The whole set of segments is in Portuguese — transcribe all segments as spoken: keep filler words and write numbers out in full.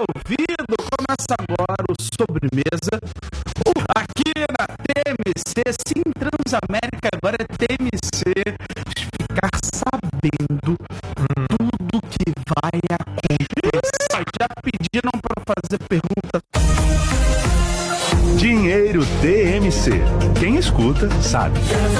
ouvido. Começa agora o Sobremesa. Aqui na T M C, sim, Transamérica, agora é T M C. Ficar sabendo tudo que vai acontecer. Já pediram para fazer pergunta. Dinheiro T M C. Quem escuta, sabe.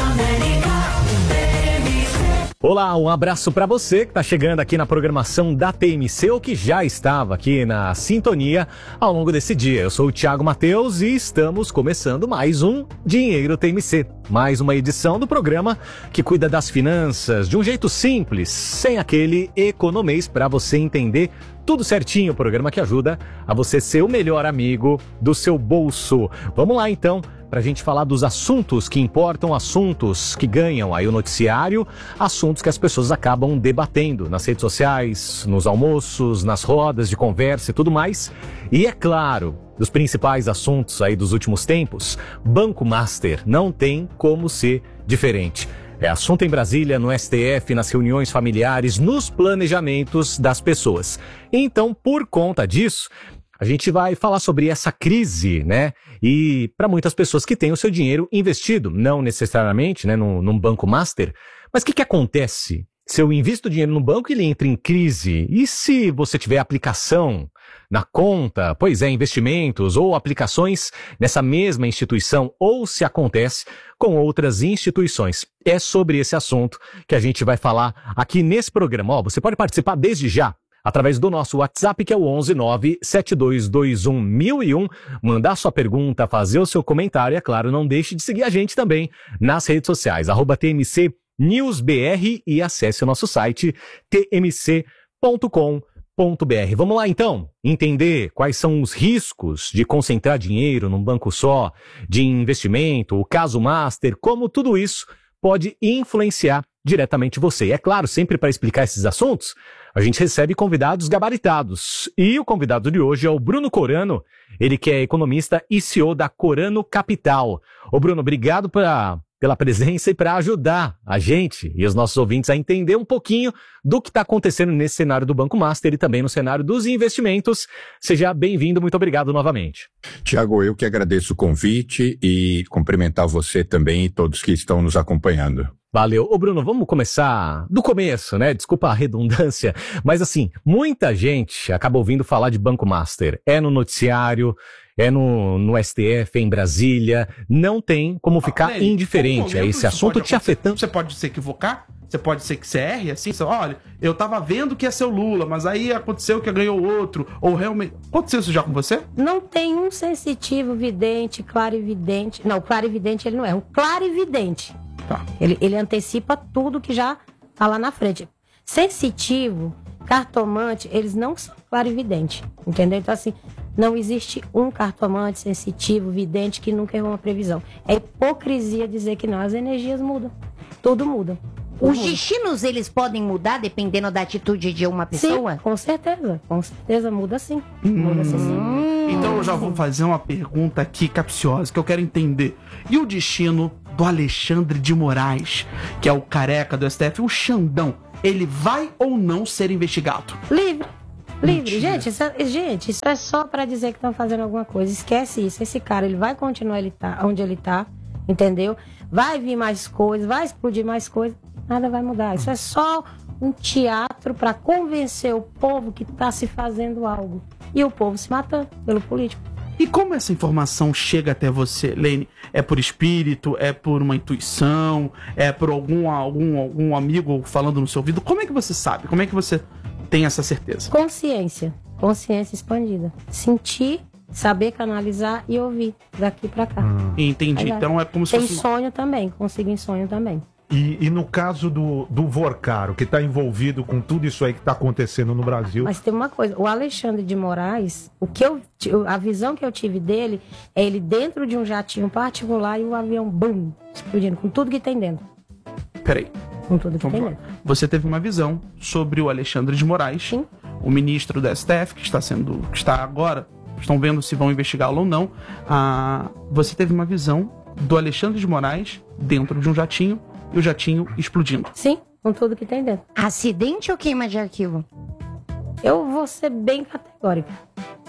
Olá, um abraço para você que está chegando aqui na programação da T M C ou que já estava aqui na sintonia ao longo desse dia. Eu sou o Thiago Mateus e estamos começando mais um Dinheiro T M C. Mais uma edição do programa que cuida das finanças de um jeito simples, sem aquele economês, para você entender tudo certinho. O programa que ajuda a você ser o melhor amigo do seu bolso. Vamos lá então, para a gente falar dos assuntos que importam, assuntos que ganham aí o noticiário, assuntos que as pessoas acabam debatendo nas redes sociais, nos almoços, nas rodas de conversa e tudo mais. E é claro, dos principais assuntos aí dos últimos tempos, Banco Master não tem como ser diferente. É assunto em Brasília, no S T F, nas reuniões familiares, nos planejamentos das pessoas. Então, por conta disso, a gente vai falar sobre essa crise, né? E para muitas pessoas que têm o seu dinheiro investido, não necessariamente, né, num, num Banco Master, mas o que, que acontece se eu invisto dinheiro no banco e ele entra em crise? E se você tiver aplicação na conta, pois é, investimentos ou aplicações nessa mesma instituição, ou se acontece com outras instituições? É sobre esse assunto que a gente vai falar aqui nesse programa. Ó, você pode participar desde já através do nosso WhatsApp, que é o onze nove sete dois dois um mil e um, mandar sua pergunta, fazer o seu comentário e, é claro, não deixe de seguir a gente também nas redes sociais, arroba T M C News B R, e acesse o nosso site t m c ponto com ponto b r. Vamos lá então entender quais são os riscos de concentrar dinheiro num banco só, de investimento, o caso Master, como tudo isso pode influenciar diretamente você. E é claro, sempre para explicar esses assuntos, a gente recebe convidados gabaritados. E o convidado de hoje é o Bruno Corano, ele que é economista e C E O da Corano Capital. Ô Bruno, obrigado pra, pela presença e para ajudar a gente e os nossos ouvintes a entender um pouquinho do que está acontecendo nesse cenário do Banco Master e também no cenário dos investimentos. Seja bem-vindo, muito obrigado novamente. Tiago, eu que agradeço o convite e cumprimentar você também e todos que estão nos acompanhando. Valeu. Ô Bruno, vamos começar do começo, né? Desculpa a redundância, mas assim, muita gente acaba ouvindo falar de Banco Master. É no noticiário, é no, no S T F, é em Brasília. Não tem como ficar ah, Nery, indiferente a esse assunto te afetando. Você pode se equivocar, você pode ser que você erre, assim, você, olha, eu tava vendo que ia ser o Lula, mas aí aconteceu que ganhou outro, ou realmente... Aconteceu isso já com você? Não tem um sensitivo, vidente, clarividente... Não, clarividente ele não é, um clarividente. Tá. Ele, ele antecipa tudo que já tá lá na frente. Sensitivo, cartomante, eles não são clarividentes, entendeu? Então, assim, não existe um cartomante sensitivo, vidente, que nunca errou uma previsão. É hipocrisia dizer que não. As energias mudam. Tudo muda. Tudo Os muda. destinos, eles podem mudar dependendo da atitude de uma pessoa? Sim, com certeza. Com certeza muda sim. Hum. Muda sim. Hum. Então eu já vou fazer uma pergunta aqui capciosa, que eu quero entender. E o destino do Alexandre de Moraes, que é o careca do S T F, o Xandão, ele vai ou não ser investigado? Livre. Livre. Gente isso, é, gente, isso é só pra dizer que estão fazendo alguma coisa. Esquece isso. Esse cara, ele vai continuar ele tá, onde ele tá, entendeu? Vai vir mais coisas, vai explodir mais coisas. Nada vai mudar. Isso é só um teatro pra convencer o povo que tá se fazendo algo. E o povo se matando pelo político. E como essa informação chega até você, Lene? É por espírito? É por uma intuição? É por algum, algum, algum amigo falando no seu ouvido? Como é que você sabe? Como é que você tem essa certeza? Consciência. Consciência expandida. Sentir, saber canalizar e ouvir daqui pra cá. Hum. Entendi. Então é como se Tem fosse... Tem sonho também. Consigo em sonho também. E, e no caso do, do Vorcaro, que está envolvido com tudo isso aí que está acontecendo no Brasil... Mas tem uma coisa, o Alexandre de Moraes, o que eu, a visão que eu tive dele é ele dentro de um jatinho particular e o avião, bum, explodindo, com tudo que tem dentro. Peraí. Com tudo que tem dentro. Você teve uma visão sobre o Alexandre de Moraes, sim, o ministro do S T F, que está sendo, que está agora, estão vendo se vão investigá-lo ou não. Ah, você teve uma visão do Alexandre de Moraes dentro de um jatinho, e o jatinho explodindo. Sim, com tudo que tem dentro. Acidente ou queima de arquivo? Eu vou ser bem categórica.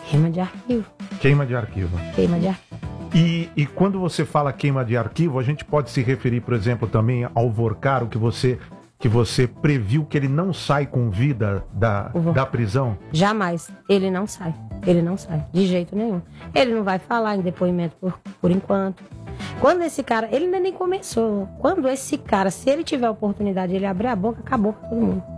Queima de arquivo. Queima de arquivo. Queima de arquivo. E, e quando você fala queima de arquivo, a gente pode se referir, por exemplo, também ao Vorcaro, que você, que você previu que ele não sai com vida da, da prisão? Jamais. Ele não sai. Ele não sai. De jeito nenhum. Ele não vai falar em depoimento por, por enquanto. Quando esse cara... Ele ainda nem começou. Quando esse cara, se ele tiver a oportunidade de ele abrir a boca, acabou com todo mundo.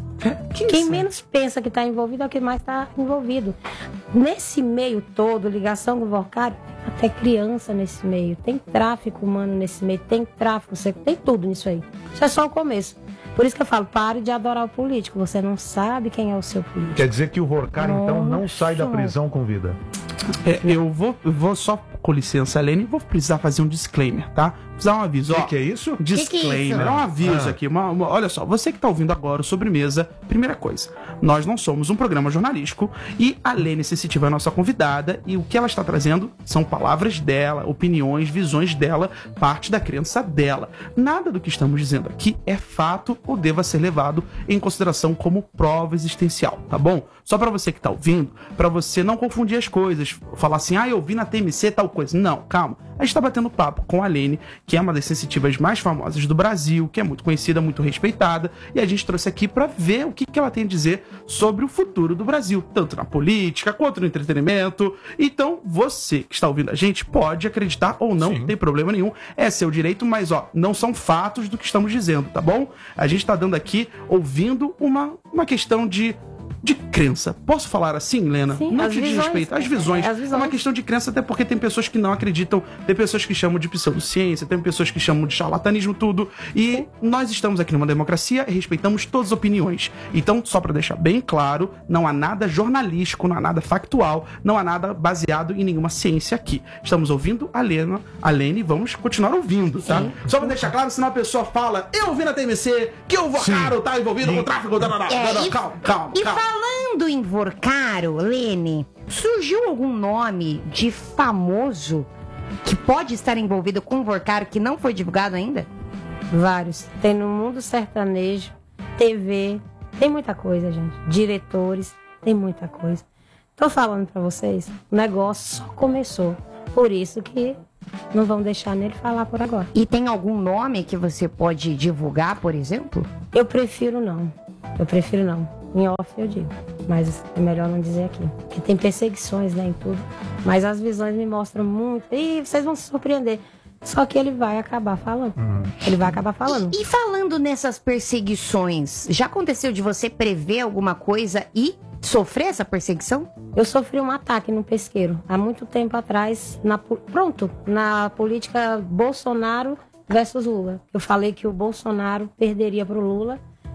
Que Quem isso? menos pensa que está envolvido é o que mais está envolvido. Nesse meio todo, ligação com o Vorcaro, até criança nesse meio. Tem tráfico humano nesse meio, tem tráfico, tem tudo nisso aí. Isso é só o começo. Por isso que eu falo, pare de adorar o político. Você não sabe quem é o seu político. Quer dizer que o Vorcaro, então, não sai da prisão com vida? É, eu, vou, eu vou só, com licença, Helene, vou precisar fazer um disclaimer, tá? Precisar um aviso. O que, ó, que é isso? Disclaimer, Que que é isso? é um aviso Ah. aqui. Uma, uma- olha só, você que tá ouvindo agora o Sobremesa, primeira coisa, nós não somos um programa jornalístico e a Helene Sensitiva é a nossa convidada e o que ela está trazendo são palavras dela, opiniões, visões dela, parte da crença dela. Nada do que estamos dizendo aqui é fato ou deva ser levado em consideração como prova existencial, tá bom? Só pra você que tá ouvindo, pra você não confundir as coisas, falar assim, ah, eu vi na T M C tal coisa. Não, calma. A gente tá batendo papo com a Helene, que é uma das sensitivas mais famosas do Brasil, que é muito conhecida, muito respeitada, e a gente trouxe aqui pra ver o que, que ela tem a dizer sobre o futuro do Brasil, tanto na política quanto no entretenimento. Então, você que está ouvindo a gente pode acreditar ou não, não tem problema nenhum, é seu direito, mas ó, não são fatos do que estamos dizendo, tá bom? A gente tá dando aqui, ouvindo uma, uma questão de de crença. Posso falar assim, Lena? Sim, não as te visões. desrespeito. As visões. É, as visões. É uma questão de crença, até porque tem pessoas que não acreditam, tem pessoas que chamam de pseudociência, tem pessoas que chamam de charlatanismo, tudo. E Sim. nós estamos aqui numa democracia e respeitamos todas as opiniões. Então, só pra deixar bem claro, não há nada jornalístico, não há nada factual, não há nada baseado em nenhuma ciência aqui. Estamos ouvindo a Lena, a Lene, e vamos continuar ouvindo, tá? Sim. Só pra deixar claro, senão a pessoa fala, eu ouvi na T M C que o Vorcaro tá envolvido com tráfico, da, da, da, É, da, e- calma, calma, E calma. falando em Vorcaro, Lene, surgiu algum nome de famoso que pode estar envolvido com Vorcaro que não foi divulgado ainda? Vários. Tem no mundo sertanejo, T V, tem muita coisa, gente. Diretores, tem muita coisa. Tô falando pra vocês, o negócio só começou. Por isso que não vão deixar nele falar por agora. E tem algum nome que você pode divulgar, por exemplo? Eu prefiro não. Eu prefiro não. Em off eu digo. Mas é melhor não dizer aqui. Porque tem perseguições, né, em tudo. Mas as visões me mostram muito. E vocês vão se surpreender. Só que ele vai acabar falando. Ele vai acabar falando. E, e falando nessas perseguições, já aconteceu de você prever alguma coisa e sofrer essa perseguição? Eu sofri um ataque no pesqueiro. Há muito tempo atrás. Na, po- pronto. Na política Bolsonaro versus Lula. Eu falei que o Bolsonaro perderia pro Lula.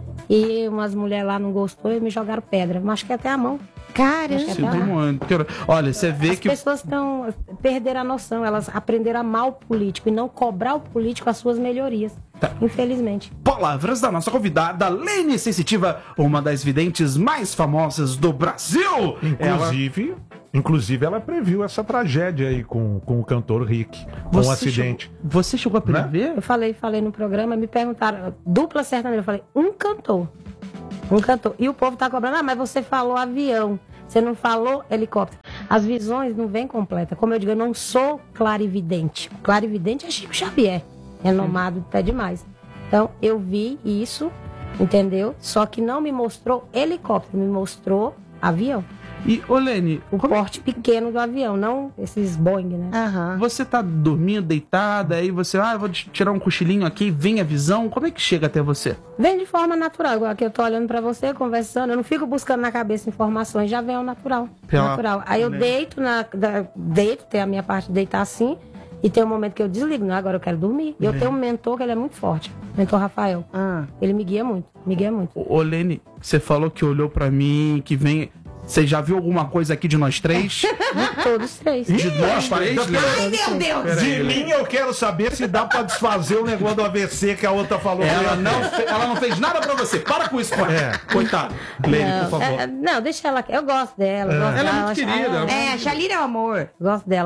E umas mulheres lá não gostou e me jogaram pedra. Machuquei até a mão. Caramba! Acho que Sinto muito. Olha, você vê As que pessoas estão perderam a noção, elas aprenderam a amar o político e não cobrar o político as suas melhorias. Tá. Infelizmente. palavras da nossa convidada, Lene Sensitiva, uma das videntes mais famosas do Brasil. Inclusive, inclusive ela previu essa tragédia aí com, com o cantor Rick, com um acidente. Chegou, você chegou a prever? Eu falei, falei no programa, me perguntaram, dupla sertaneja, eu falei, um cantor. Um cantor. E o povo tá cobrando, ah, mas você falou avião, você não falou helicóptero. As visões não vêm completas. Como eu digo, eu não sou clarividente. Clarividente é Chico Xavier, renomado até demais. Então, eu vi isso, entendeu? Só que não me mostrou helicóptero, me mostrou avião. E, ô Lene, O porte pequeno do avião, não esses Boeing, né? Aham. você tá dormindo, deitada, aí você, ah, eu vou t- tirar um cochilinho aqui, vem a visão, como é que chega até você? Vem de forma natural, igual que eu tô olhando pra você, conversando, eu não fico buscando na cabeça informações, já vem ao natural. Pela- natural. Aí eu né? deito, na, da- deito, tem a minha parte de deitar assim, e tem um momento que eu desligo, não, agora eu quero dormir. E eu tenho um mentor que ele é muito forte, mentor Rafael. Ah. Ele me guia muito, me guia muito. Ô, ô Lene, você falou que olhou pra mim, que vem... Você já viu alguma coisa aqui de nós três? Todos três. De nós três, Lene? Ai, meu Deus! De mim eu quero saber se dá pra desfazer o negócio do A V C que a outra falou. Ela não, fe- ela não fez nada pra você. Para com isso, pô. É. Coitado. Lene, por Não, favor. é, não, deixa ela aqui. Eu gosto dela. Gosto Ela é dela, muito eu acho- querida. ah, É, a Shalira é o amor. Gosto dela.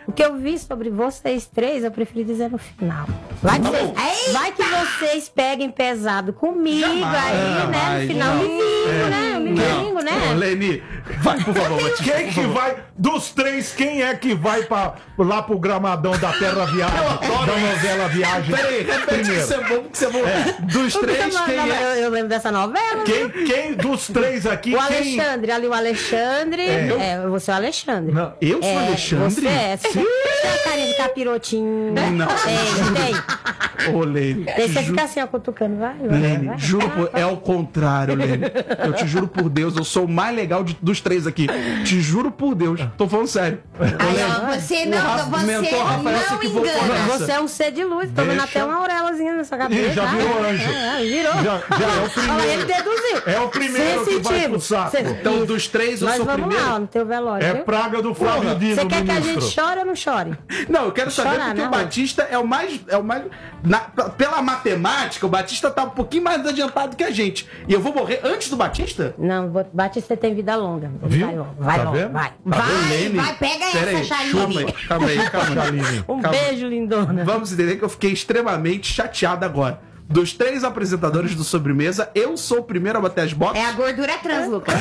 O que eu vi sobre vocês três, eu preferi dizer no final. Vai que, vocês, vai que vocês peguem pesado comigo Jamais, aí, né? No final, me vingo, É. né? Me vingo, né? Ô, Leni, vai, por favor. Batista, Quem por que favor. vai, dos três, quem é que vai pra, lá pro gramadão da Terra Viagem, da novela Viagem? Peraí, repete que primeiro? você é bom, que você é bom. Dos O que três, eu, quem é? eu, eu lembro dessa novela. Quem, quem dos três aqui, O quem... Alexandre, ali o Alexandre. É, eu vou ser o Alexandre. Não, eu sou É, Alexandre? Você é. Você tem a carinha de capirotinho. Não. Tem, tem. Ô, Lene. Tem, você ju- fica assim, ó, cutucando. Vai, vai, Lene, vai. juro por... É o contrário, Lene. Eu te juro por Deus, eu sou o mais legal de- dos três aqui. Te juro por Deus. Tô falando sério. Aí, ó, você o não, Rafa- você mentor Rafael se não equivocou engana. nessa. Você é um ser de luz. Tô vendo Deixa- até uma auréolazinha nessa cabeça. Ih, já tá? virou anjo. É, é, virou. Já, já é o Olha, primeiro. ele deduziu. É o primeiro que vai Sensitivo. pro saco. Cê- Então, Isso. dos três, eu Nós sou o vamos primeiro. lá, ó, no teu velório, É viu? praga do Flávio Dino, Você quer que a ministro. gente chore ou não chore? Não, eu quero saber Chorar, porque né, o Batista é o mais. É o mais na- pela matemática, o Batista tá um pouquinho mais adiantado que a gente. E eu vou morrer antes do Batista? Não, vou- Batista tem vida longa. Viu? Vai logo, vai Tá logo, vendo? vai. Vai, Lene? vai, pega Pera essa, aí, calma Chaline. aí, calma aí, calma aí. Chaline. Um Calma. beijo, lindona. Vamos entender que eu fiquei extremamente chateado agora. Dos três apresentadores do Sobremesa, eu sou o primeiro a bater as botas. É a gordura trans, Lucas.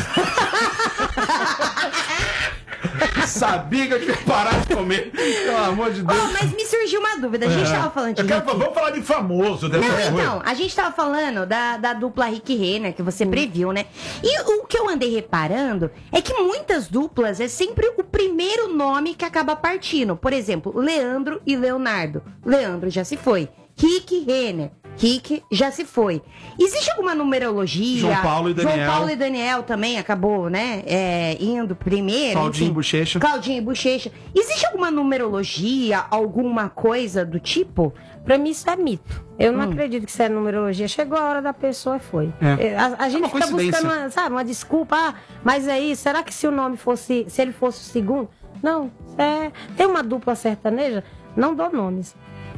Sabia que eu tinha que parar de comer. Pelo amor de Deus. Oh, mas me surgiu uma dúvida. A gente tava falando de Eu quero- Rick. Vamos falar de famoso dessa Não, coisa. então, a gente tava falando da, da dupla Rick e Renner, que você previu, né? E o que eu andei reparando é que muitas duplas é sempre o primeiro nome que acaba partindo. Por exemplo, Leandro e Leonardo. Leandro já se foi. Rick e Renner. Rick já se foi. Existe alguma numerologia? João Paulo e Daniel. João Paulo e Daniel também acabou, né? É, indo primeiro. Claudinho enfim. e Bochecha. Claudinho e Bochecha. Existe alguma numerologia, alguma coisa do tipo? Pra mim isso é mito. Eu Hum. não acredito que isso é numerologia. Chegou a hora da pessoa e foi. É. A, a gente uma fica coincidência. buscando uma, sabe, uma desculpa. Ah, mas aí, será que se o nome fosse, se ele fosse o segundo? Não. É, tem uma dupla sertaneja, não dou nomes.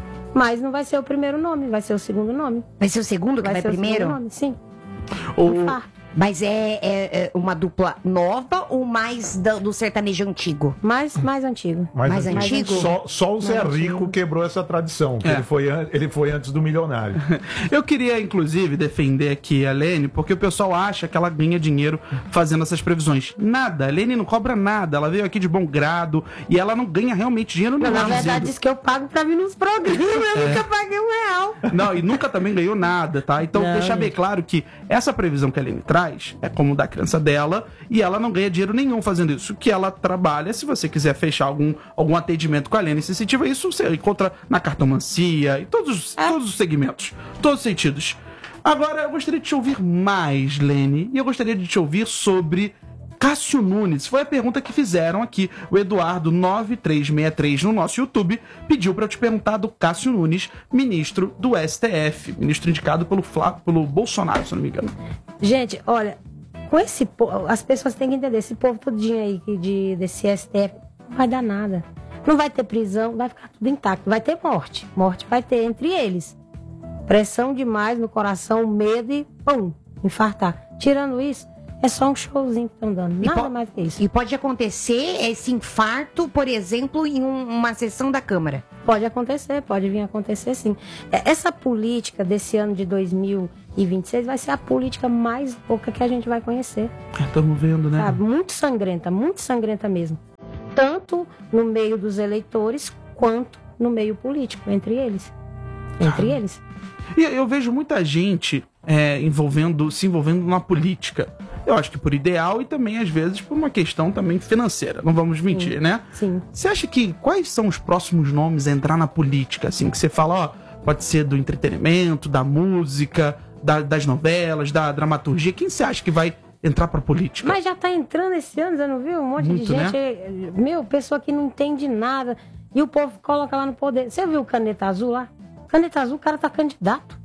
Mas não vai ser o primeiro nome, vai ser o segundo nome. Vai ser o segundo que vai, Vai ser o primeiro? segundo nome, sim. O- Um fato. Mas é, é- é uma dupla nova ou mais do, do sertanejo antigo? Mais, mais antigo. Mas, Mais assim, antigo? Só, só o Zé Mais Rico antigo. quebrou essa tradição. que É. Ele, foi, an- ele foi antes do milionário. Eu queria, inclusive, defender aqui a Lene, porque o pessoal acha que ela ganha dinheiro fazendo essas previsões. Nada, a Lene não cobra nada, ela veio aqui de bom grado e ela não ganha realmente dinheiro Não, nenhum. na verdade, dizendo- diz que eu pago pra vir nos programas. Eu nunca paguei um real. Não, e nunca também ganhou nada, tá? Então, Não, deixar bem gente. claro que essa previsão que a Aline traz é como da criança dela e ela não ganha dinheiro nenhum fazendo isso. O que ela trabalha, se você quiser fechar algum, algum atendimento com a Aline sensitiva, isso você encontra na cartomancia e todos, os- É. todos os segmentos, todos os sentidos. Agora, eu gostaria de te ouvir mais, Lene, e eu gostaria de te ouvir sobre Cássio Nunes. Foi a pergunta que fizeram aqui. O Eduardo nove três seis três no nosso YouTube pediu para eu te perguntar do Cássio Nunes, ministro do S T F, ministro indicado pelo, Flá, pelo Bolsonaro, se eu não me engano. Gente, olha, com esse povo, as pessoas têm que entender, esse povo tudinho aí que de, desse S T F, não vai dar nada. Não vai ter prisão, vai ficar tudo intacto. Vai ter morte. Morte vai ter entre eles. Pressão demais no coração, medo e pum, infartar. Tirando isso, é só um showzinho que estão dando. E Nada po- mais que isso. E pode acontecer esse infarto, por exemplo, em um- uma sessão da Câmara. Pode acontecer, pode vir a acontecer sim. É, essa política desse ano de dois mil e vinte e seis vai ser a política mais louca que a gente vai conhecer. Estamos vendo, né? Sabe? Muito sangrenta, muito sangrenta mesmo. Tanto no meio dos eleitores, quanto no meio político, entre eles. Entre eles. E eu vejo muita gente é, envolvendo, se envolvendo na política. Eu acho que por ideal e também, às vezes, por uma questão também financeira. Não vamos mentir, né? Sim. Você acha que quais são os próximos nomes a entrar na política? Assim, que você fala, ó, pode ser do entretenimento, da música, da- das novelas, da dramaturgia. Quem você acha que vai entrar pra política? Mas já tá entrando esse ano, você não viu? Um monte Muito, de gente. Meu, pessoa que não entende nada. E o povo coloca lá no poder. Você viu o Caneta Azul lá? Caneta Azul, o cara tá candidato.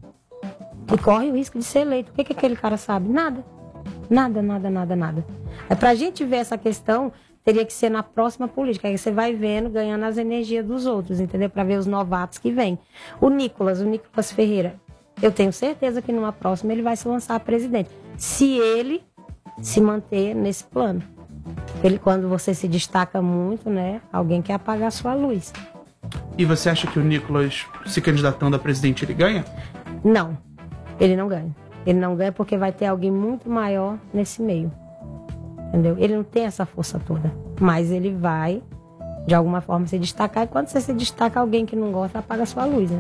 E corre o risco de ser eleito. O que, que aquele cara sabe? Nada. Nada, nada, nada, nada. É pra gente ver essa questão, teria que ser na próxima política. Aí você vai vendo, ganhando as energias dos outros, entendeu? Pra ver os novatos que vêm. O Nicolas, o Nicolas Ferreira, eu tenho certeza que numa próxima ele vai se lançar a presidente. Se ele se manter nesse plano. Ele, quando você se destaca muito, né? Alguém quer apagar a sua luz. E você acha que o Nicolas, se candidatando a presidente, ele ganha? Não, ele não ganha. Ele não ganha porque vai ter alguém muito maior nesse meio. Entendeu? Ele não tem essa força toda. Mas ele vai, de alguma forma, se destacar. E quando você se destaca, alguém que não gosta apaga a sua luz, né?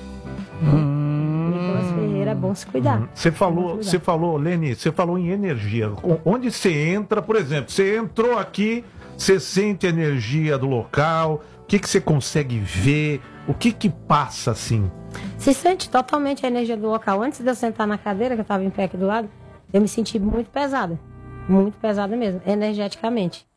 Hum. Nicolas Ferreira, é bom se cuidar. Você falou, você falou, Leni, você falou em energia. Onde você entra, por exemplo, você entrou aqui, você sente a energia do local, o que, que você consegue ver, o que que passa assim? Se sente totalmente a energia do local. Antes de eu sentar na cadeira, que eu estava em pé aqui do lado, eu me senti muito pesada. Muito pesada mesmo, energeticamente.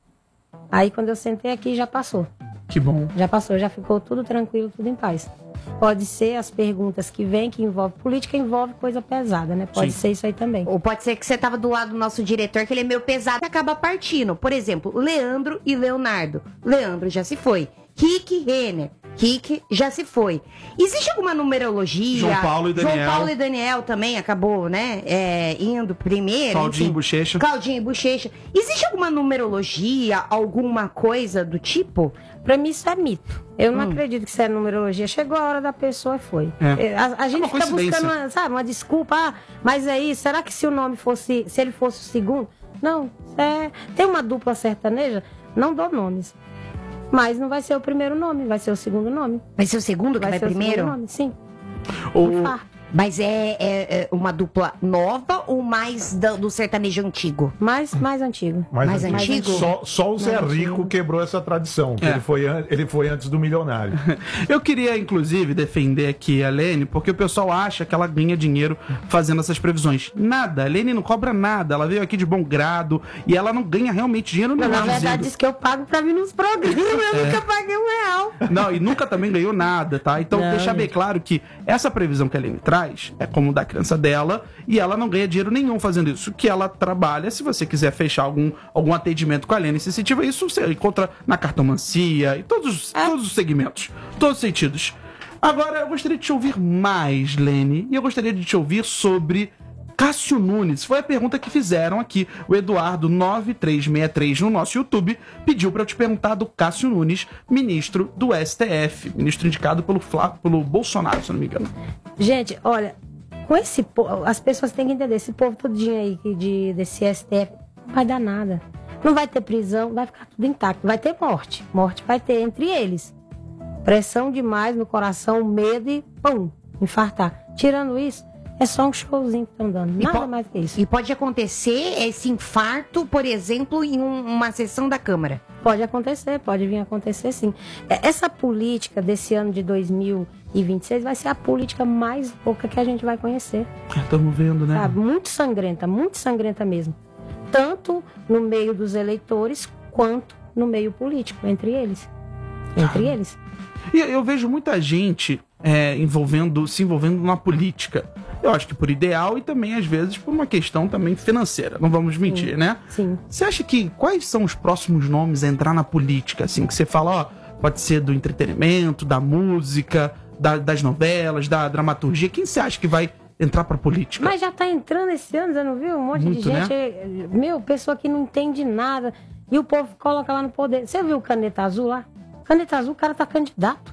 Aí quando eu sentei aqui, já passou. Que bom. Já passou, já ficou tudo tranquilo, tudo em paz. Pode ser as perguntas que vêm, que envolve política, envolve coisa pesada, né? Pode Sim. ser isso aí também. Ou pode ser que você tava do lado do nosso diretor, que ele é meio pesado e acaba partindo. Por exemplo, Leandro e Leonardo. Leandro já se foi. Rick Renner. Rick já se foi. Existe alguma numerologia? João Paulo e Daniel. João Paulo e Daniel também acabou, né? É, indo primeiro. Claudinho e Bochecha. Claudinho e Bochecha. Existe alguma numerologia, alguma coisa do tipo? Pra mim isso é mito. Eu não hum. acredito que isso é numerologia. Chegou a hora da pessoa e foi. É. A, a gente é fica buscando uma, sabe, uma desculpa. Ah, mas aí, será que se o nome fosse, se ele fosse o segundo? Não. É, tem uma dupla sertaneja, não dou nomes. Mas não vai ser o primeiro nome, vai ser o segundo nome. Vai ser o segundo que vai, vai ser primeiro? O nome, sim. O... Mas é, é, é uma dupla nova ou mais do, do sertanejo antigo? Mais, mais antigo. Mais, mais antigo. antigo? Só, só o Zé mais Rico antigo. quebrou essa tradição. Que é. ele, foi, ele foi antes do milionário. Eu queria, inclusive, defender aqui a Lene, porque o pessoal acha que ela ganha dinheiro fazendo essas previsões. Nada. A Lene não cobra nada. Ela veio aqui de bom grado e ela não ganha realmente dinheiro nenhum. Na verdade, diz que eu pago pra vir nos programas. Eu é. nunca paguei um real. Não, e nunca também ganhou nada, tá? Então, não, deixar bem claro que essa previsão que a Lene traz é como da criança dela e ela não ganha dinheiro nenhum fazendo isso. Que ela trabalha, se você quiser fechar algum, algum atendimento com a Lene sensitiva, isso você encontra na cartomancia e todos, é. todos os segmentos, todos os sentidos. Agora, eu gostaria de te ouvir mais, Lene, e eu gostaria de te ouvir sobre Cássio Nunes. Foi a pergunta que fizeram aqui. O Eduardo nove três seis três no nosso YouTube pediu para eu te perguntar do Cássio Nunes, ministro do S T F, ministro indicado pelo, Flá, pelo Bolsonaro, se não me engano. Gente, olha, com esse povo, as pessoas têm que entender, esse povo todinho aí de, desse S T F não vai dar nada. Não vai ter prisão, vai ficar tudo intacto. Vai ter morte. Morte vai ter entre eles. Pressão demais no coração, medo e pum, infartar. Tirando isso, é só um showzinho que estão dando. Nada mais que isso. E pode acontecer esse infarto, por exemplo, em um, uma sessão da Câmara? Pode acontecer, pode vir a acontecer sim. Essa política desse ano de dois mil e vinte e seis vai ser a política mais louca que a gente vai conhecer. Estamos vendo, né? Sabe? Muito sangrenta, muito sangrenta mesmo. Tanto no meio dos eleitores, quanto no meio político, entre eles. Entre ah. eles. E eu vejo muita gente é, envolvendo, se envolvendo na política. Eu acho que por ideal e também, às vezes, por uma questão também financeira. Não vamos mentir, sim, né? Sim. Você acha que quais são os próximos nomes a entrar na política? Assim, que você fala, ó, pode ser do entretenimento, da música, da, das novelas, da dramaturgia. Quem você acha que vai entrar pra política? Mas já tá entrando esse ano, você não viu? Um monte Muito, de gente. Né? Meu, pessoa que não entende nada. E o povo coloca lá no poder. Você viu o Caneta Azul lá? Caneta Azul, o cara tá candidato.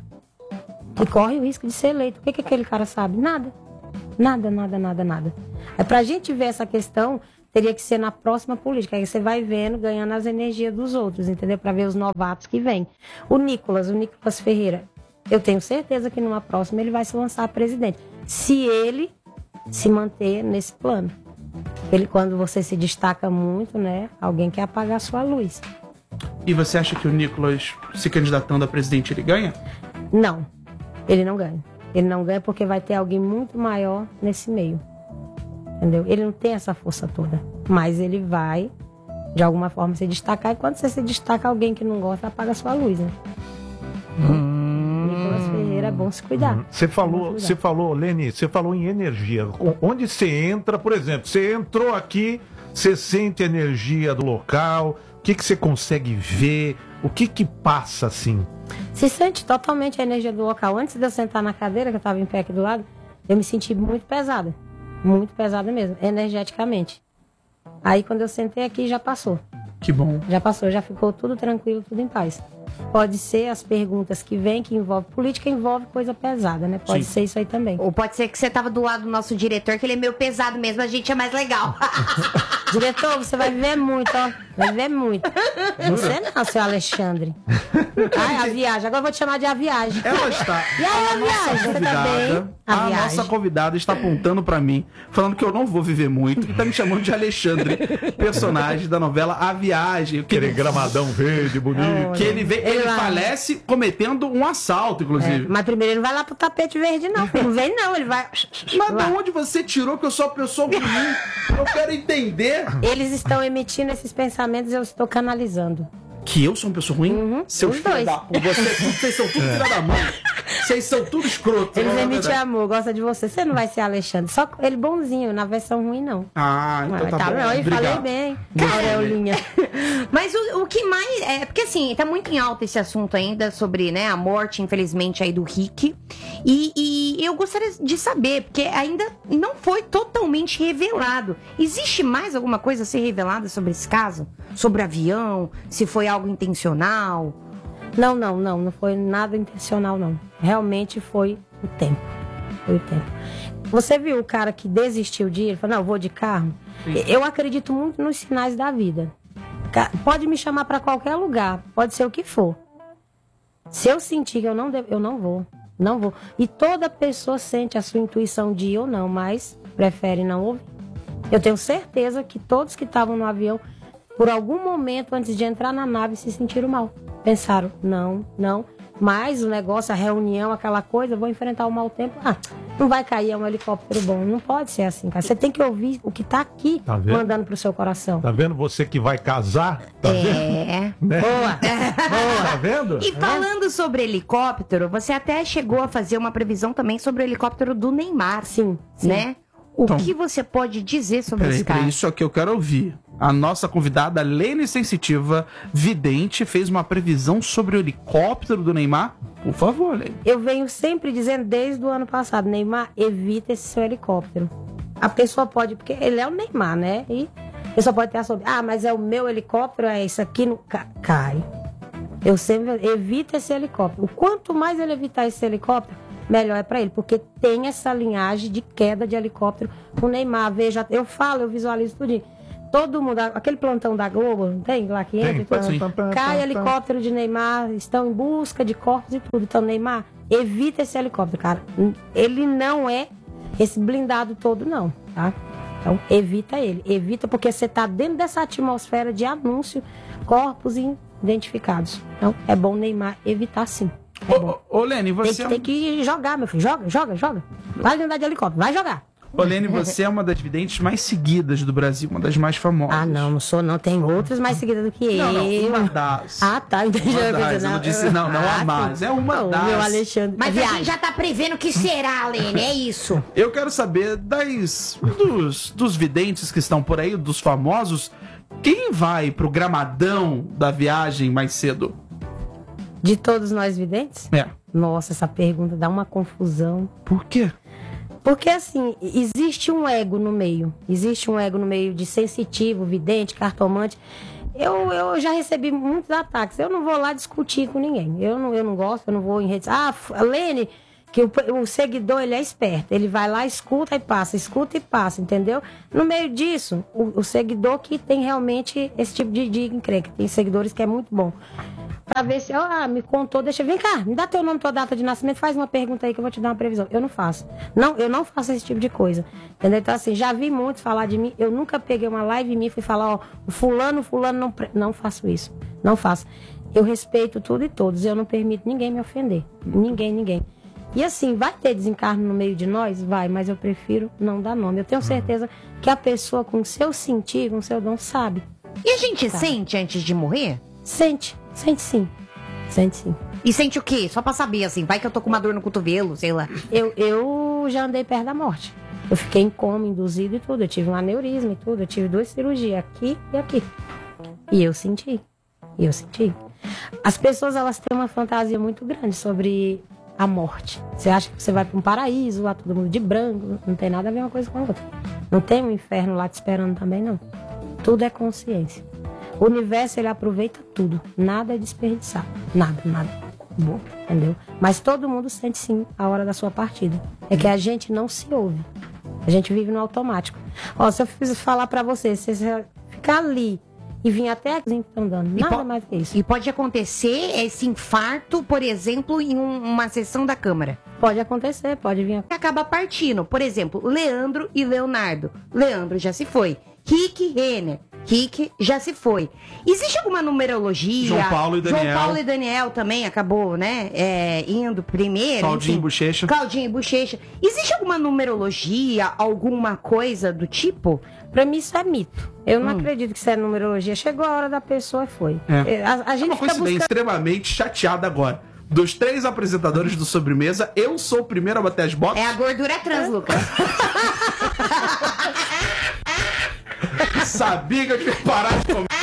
E corre o risco de ser eleito. O que, que aquele cara sabe? Nada. Nada, nada, nada, nada. É pra gente ver essa questão, teria que ser na próxima política. Aí você vai vendo, ganhando as energias dos outros, entendeu? Pra ver os novatos que vêm. O Nicolas, o Nicolas Ferreira, eu tenho certeza que numa próxima ele vai se lançar a presidente. Se ele se manter nesse plano. Ele, quando você se destaca muito, né? Alguém quer apagar a sua luz. E você acha que o Nicolas, se candidatando a presidente, ele ganha? Não, ele não ganha. Ele não ganha porque vai ter alguém muito maior nesse meio. Entendeu? Ele não tem essa força toda. Mas ele vai, de alguma forma, se destacar. E quando você se destaca, alguém que não gosta, apaga a sua luz, né? Hum. Nicolas Ferreira, é bom se cuidar. Você falou, você falou, Leni, você falou em energia. Onde você entra, por exemplo, você entrou aqui, você sente a energia do local, o que, que você consegue ver, o que que passa assim? Se sente totalmente a energia do local. Antes de eu sentar na cadeira, que eu estava em pé aqui do lado, eu me senti muito pesada. Muito pesada mesmo, energeticamente. Aí quando eu sentei aqui, já passou. Que bom. Já passou, já ficou tudo tranquilo, tudo em paz. Pode ser as perguntas que vêm, que envolve política, envolve coisa pesada, né? Pode Sim. ser isso aí também. Ou pode ser que você tava do lado do nosso diretor, que ele é meio pesado mesmo, a gente é mais legal. Diretor, você vai viver muito, ó. Vai viver muito. Você não, seu Alexandre. Ai, a viagem. Agora eu vou te chamar de a viagem. Ela está. E aí, a nossa viagem? Você tá bem? convidada, A a viagem. nossa convidada está apontando pra mim, falando que eu não vou viver muito, e tá me chamando de Alexandre, personagem da novela A Viagem. Que Aquele ele, gramadão verde, bonito. que ele, vem, ele Ele lá. falece cometendo um assalto, É, inclusive. mas primeiro ele não vai lá pro tapete verde, não. Não vem, não. Ele vai. Mas lá. de onde você tirou que eu sou a pessoa ruim? Eu quero entender Eles estão emitindo esses pensamentos e eu estou canalizando. que eu sou uma pessoa ruim. Uhum, Seus os filhos dois. da puta, você- vocês são tudo filha da mãe. Vocês são tudo escroto. Eles não é emitem verdade? amor, gosta de você. Você não vai ser Alexandre. Só ele bonzinho, na versão ruim, não. Ah, então tá, tá bom. não, eu falei Obrigado. bem. Muito Aureolinha. Mas o, o que mais. É porque assim, tá muito em alta esse assunto ainda sobre, né, a morte, infelizmente, aí do Rick. E, e eu gostaria de saber, porque ainda não foi totalmente revelado. Existe mais alguma coisa a ser revelada sobre esse caso? Sobre o avião? Se foi algo intencional? Não, não, não. Não foi nada intencional, não. Realmente foi o tempo. Foi o tempo. Você viu o cara que desistiu de ir? Ele falou, não, eu vou de carro. Eu acredito muito nos sinais da vida. Ca- Pode me chamar para qualquer lugar. Pode ser o que for. Se eu sentir que eu não devo, eu não vou. Não vou. E toda pessoa sente a sua intuição de ir ou não, mas prefere não ouvir. Eu tenho certeza que todos que estavam no avião, por algum momento antes de entrar na nave, se sentiram mal. Pensaram, não, não. Mas o negócio, a reunião, aquela coisa, eu vou enfrentar o mau tempo. Ah, não vai cair, é um helicóptero bom. Não pode ser assim, cara. Você tem que ouvir o que tá aqui, Tá vendo? mandando pro seu coração. Tá vendo você que vai casar? Tá vendo? É. Né? Boa. Tá vendo? E falando sobre helicóptero, você até chegou a fazer uma previsão também sobre o helicóptero do Neymar. Sim, sim. Né? O Então- que você pode dizer sobre Peraí, esse peraí, caso? isso aqui eu quero ouvir. A nossa convidada, Lene Sensitiva, vidente, fez uma previsão sobre o helicóptero do Neymar. Por favor, Lene. Eu venho sempre dizendo desde o ano passado, Neymar, evita esse seu helicóptero. A pessoa pode, porque ele é o Neymar, né? E a pessoa pode ter sobre, ah, mas é o meu helicóptero, é isso aqui, no... Ca- cai. Eu sempre evita esse helicóptero. O quanto mais ele evitar esse helicóptero, melhor é pra ele, porque tem essa linhagem de queda de helicóptero. O Neymar, veja, eu falo, eu visualizo tudinho. Todo mundo, aquele plantão da Globo, não tem lá que entra? e tudo? sim. Cai helicóptero de Neymar, estão em busca de corpos e tudo. Então, Neymar, evita esse helicóptero, cara. Ele não é esse blindado todo, não, tá? Então, evita ele. Evita porque você tá dentro dessa atmosfera de anúncio, corpos identificados. Então, é bom Neymar evitar sim. É bom. Ô, ô, Lene, Tem você, que, tem que jogar, meu filho. Joga, joga, joga. Vai andar de helicóptero, vai jogar. Ô, Lene, você é uma das videntes mais seguidas do Brasil, uma das mais famosas. Ah, não, não sou, não. Tem outras mais seguidas do que Não, não, eu. uma das. Ah, tá. Entendi. Uma Eu das, pensei, eu não disse não, não a Ah, mais. sim. É uma Não, das. Meu Alexandre. Mas a Viagem. gente já tá prevendo o que será, Lene, é isso. Eu quero saber das dos, dos videntes que estão por aí, dos famosos, quem vai pro gramadão da viagem mais cedo? De todos nós videntes? É. Nossa, essa pergunta dá uma confusão. Por quê? Porque, assim, existe um ego no meio. Existe um ego no meio de sensitivo, vidente, cartomante. Eu, eu já recebi muitos ataques. Eu não vou lá discutir com ninguém. Eu não, eu não gosto, eu não vou em redes. Ah, a Lene, que o, o seguidor, ele é esperto. Ele vai lá, escuta e passa, escuta e passa, entendeu? No meio disso, o, o seguidor que tem realmente esse tipo de, de encrenca. Tem seguidores que é muito bom. Pra ver se, ah, me contou, deixa, vem cá, me dá teu nome, tua data de nascimento, faz uma pergunta aí que eu vou te dar uma previsão. Eu não faço. Não, eu não faço esse tipo de coisa. Entendeu? Então, assim, já vi muitos falar de mim, eu nunca peguei uma live em mim e fui falar, ó, o fulano, o fulano, não, pre- não faço isso. Não faço. Eu respeito tudo e todos, eu não permito ninguém me ofender. Ninguém, ninguém. E assim, vai ter desencarno no meio de nós? Vai, mas eu prefiro não dar nome. Eu tenho certeza que a pessoa com seu sentir, com seu dom, sabe. E a gente sente antes de morrer? Sente, sente sim. Sente sim. E sente o quê? Só pra saber, assim, vai que eu tô com uma dor no cotovelo, sei lá. Eu, eu já andei perto da morte. Eu fiquei em coma, induzido e tudo. Eu tive um aneurisma e tudo. Eu tive duas cirurgias, aqui e aqui. E eu senti. E eu senti. As pessoas, elas têm uma fantasia muito grande sobre a morte. Você acha que você vai para um paraíso, lá todo mundo de branco. Não tem nada a ver uma coisa com a outra. Não tem um inferno lá te esperando também, não. Tudo é consciência. O universo, ele aproveita tudo. Nada é desperdiçado. Nada, nada. Bom, entendeu? Mas todo mundo sente sim a hora da sua partida. É que a gente não se ouve. A gente vive no automático. Ó, se eu fiz falar pra você, se você ficar ali e vir até aqui andando, E nada po- mais que isso. E pode acontecer esse infarto, por exemplo, em um- uma sessão da Câmara. Pode acontecer, pode vir. Que acaba partindo. Por exemplo, Leandro e Leonardo. Leandro já se foi. Rick e Renner. Rick já se foi. Existe alguma numerologia? João Paulo e Daniel. João Paulo e Daniel também acabou, né? é, indo primeiro. Claudinho enfim. e Bochecha. Claudinho e Bochecha. Existe alguma numerologia, alguma coisa do tipo? Pra mim isso é mito. Eu não acredito que isso é numerologia. Chegou a hora da pessoa e foi. É. A, a É gente uma fica coincidência buscando... extremamente chateada agora. Dos três apresentadores do Sobremesa, eu sou o primeiro a bater as botas. É a gordura trans, Lucas. Sabia que eu tinha que parar de comer.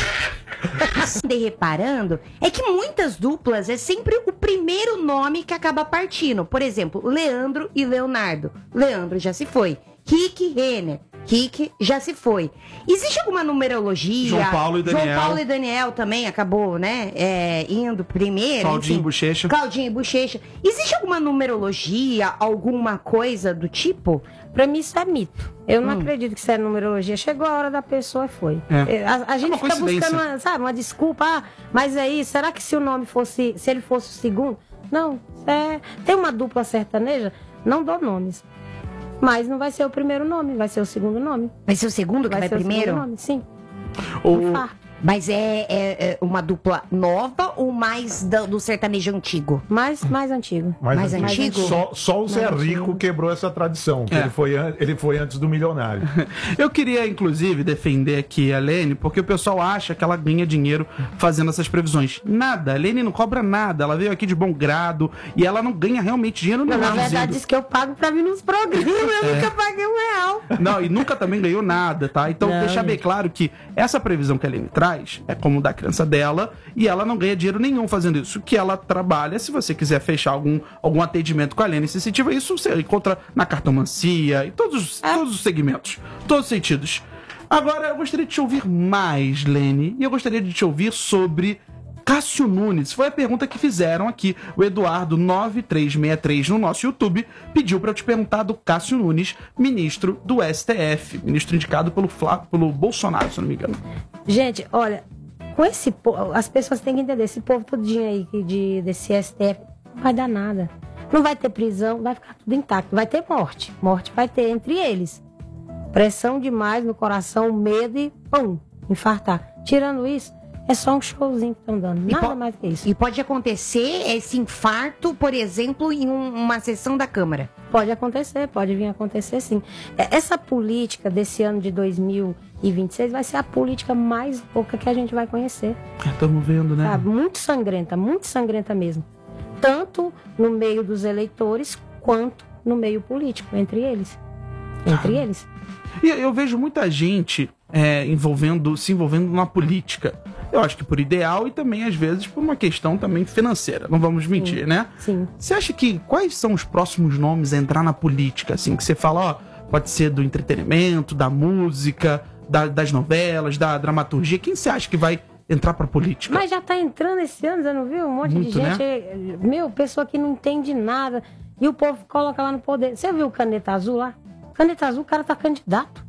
Andei reparando é que muitas duplas é sempre o primeiro nome que acaba partindo. Por exemplo, Leandro e Leonardo. Leandro já se foi. Rick e Renner. Rick já se foi. Existe alguma numerologia? João Paulo e Daniel. João Paulo e Daniel também acabou, né? é, indo primeiro. Claudinho enfim. e Bochecha. Claudinho e Bochecha. Existe alguma numerologia, alguma coisa do tipo? Pra mim isso é mito. Eu não Hum. acredito que isso é numerologia. Chegou a hora da pessoa e foi. É. A, a gente uma fica coincidência. buscando uma, sabe, uma desculpa. Ah, mas aí, será que se o nome fosse, se ele fosse o segundo? Não. É, tem uma dupla sertaneja, não dou nomes. Mas não vai ser o primeiro nome, vai ser o segundo nome. Vai ser o segundo que vai, Vai ser o primeiro? segundo nome, sim. O- Infarto. Mas é, é- é uma dupla nova ou mais do, do sertanejo antigo? Mais, mais antigo. Mais Mais antigo? Só, só o Zé Mais Rico antigo. quebrou essa tradição, que É. ele, foi, an- ele foi antes do milionário. Eu queria, inclusive, defender aqui a Lene, porque o pessoal acha que ela ganha dinheiro fazendo essas previsões. Nada, a Lene não cobra nada, ela veio aqui de bom grado e ela não ganha realmente dinheiro Não, nenhum. na verdade, dizendo- isso que eu pago pra vir nos programas. Eu nunca paguei um real. Não, e nunca também ganhou nada, tá? Então, Não, deixar bem gente. claro que essa previsão que a Aline traz é como da criança dela e ela não ganha dinheiro nenhum fazendo isso. O que ela trabalha, se você quiser fechar algum, algum atendimento com a Aline sensitiva, isso você encontra na cartomancia e todos, os- todos os segmentos, todos os sentidos. Agora, eu gostaria de te ouvir mais, Lene, e eu gostaria de te ouvir sobre Cássio Nunes. Foi a pergunta que fizeram aqui. O Eduardo nove três seis três no nosso YouTube pediu para eu te perguntar do Cássio Nunes, ministro do S T F, ministro indicado pelo, Flá, pelo Bolsonaro, se eu não me engano. Gente, olha, com esse povo, as pessoas têm que entender, esse povo todinho aí que de, desse S T F, não vai dar nada. Não vai ter prisão, vai ficar tudo intacto. Vai ter morte. Morte vai ter entre eles. Pressão demais no coração, medo e pum, infartar. Tirando isso, é só um showzinho que estão dando. Nada po- mais que isso. E pode acontecer esse infarto, por exemplo, em um- uma sessão da Câmara. Pode acontecer, pode vir a acontecer sim. É, essa política desse ano de dois mil e vinte e seis vai ser a política mais louca que a gente vai conhecer. Estamos vendo, né? Sabe? Muito sangrenta, muito sangrenta mesmo. Tanto no meio dos eleitores, quanto no meio político, entre eles. Entre eles. E eu vejo muita gente é, envolvendo, se envolvendo na política. Eu acho que por ideal e também, às vezes, por uma questão também financeira. Não vamos mentir, né? Sim. Você acha que quais são os próximos nomes a entrar na política? Assim, que você fala, ó, pode ser do entretenimento, da música, da- das novelas, da dramaturgia. Quem você acha que vai entrar pra política? Mas já tá entrando esse ano, você não viu? Um monte Muito, de gente. é, Meu, pessoa que não entende nada. E o povo coloca lá no poder. Você viu o Caneta Azul lá? Caneta Azul, o cara tá candidato.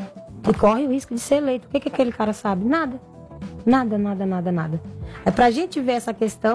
E corre o risco de ser eleito. O que, que aquele cara sabe? Nada. Nada, nada, nada, nada. É pra gente ver essa questão